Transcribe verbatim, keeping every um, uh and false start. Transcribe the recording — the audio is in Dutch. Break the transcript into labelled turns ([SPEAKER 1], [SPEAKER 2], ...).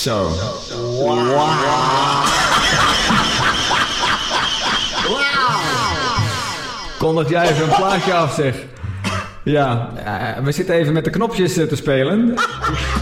[SPEAKER 1] Zo. Wauw. Kondig jij even een plaatje af, zeg. Ja, uh, we zitten even met de knopjes uh, te spelen.